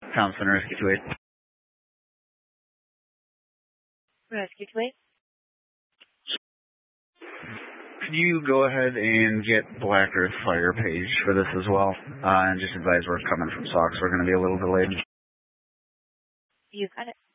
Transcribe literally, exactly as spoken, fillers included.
Thompson, Rescue two eight. Rescue two eight. Could you go ahead and get Black Earth Fire page for this as well? Uh, and just advise we're coming from Sox. We're going to be a little delayed. You got it.